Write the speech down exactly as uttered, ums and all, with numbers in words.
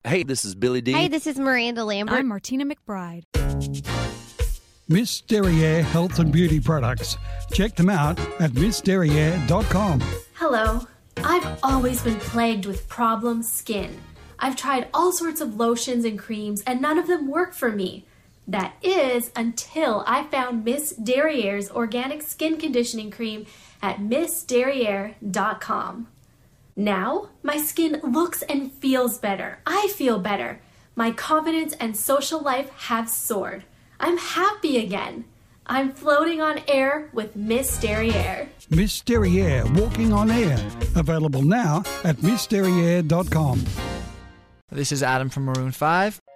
Hey, this is Billy D. Hey, this is Miranda Lambert. I'm Martina McBride. Miss Derriere Health and Beauty Products. Check them out at miss derriere dot com. Hello. I've always been plagued with problem skin. I've tried all sorts of lotions and creams, and none of them work for me. That is until I found Miss Derriere's organic skin conditioning cream at miss derriere dot com. Now, my skin looks and feels better. I feel better. My confidence and social life have soared. I'm happy again. I'm floating on air with Miss Derriere. Miss Derriere Walking on Air. Available now at miss derriere dot com. This is Adam from Maroon five.